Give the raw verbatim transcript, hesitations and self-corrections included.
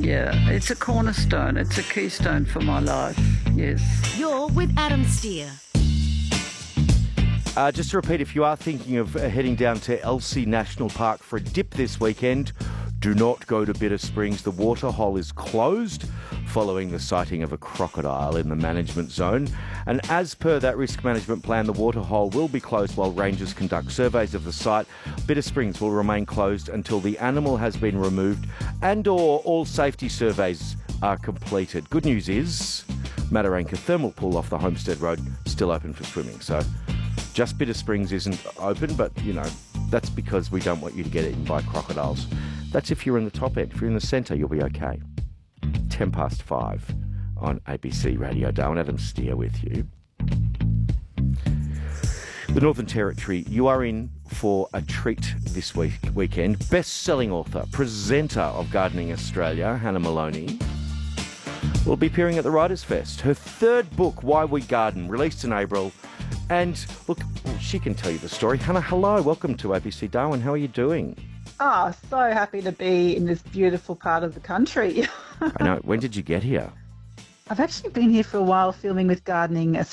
Yeah, it's a cornerstone. It's a keystone for my life. Yes. You're with Adam Steer. Uh, just to repeat, if you are thinking of uh, heading down to Elsie National Park for a dip this weekend, do not go to Bitter Springs. The waterhole is closed following the sighting of a crocodile in the management zone. And as per that risk management plan, the waterhole will be closed while rangers conduct surveys of the site. Bitter Springs will remain closed until the animal has been removed and or all safety surveys are completed. Good news is Mataranka Thermal Pool off the Homestead Road still open for swimming. So just Bitter Springs isn't open, but, you know, that's because we don't want you to get eaten by crocodiles. That's if you're in the top end. If you're in the centre, you'll be okay. Ten past five on A B C Radio Darwin. Adam Steer with you. The Northern Territory, you are in for a treat this week weekend. Best-selling author, presenter of Gardening Australia, Hannah Maloney, will be appearing at the Writers' Fest. Her third book, Why We Garden, released in April. And look, she can tell you the story. Hannah, hello. Welcome to A B C Darwin. How are you doing? Oh, so happy to be in this beautiful part of the country. I know. When did you get here? I've actually been here for a while filming with Gardening Australia.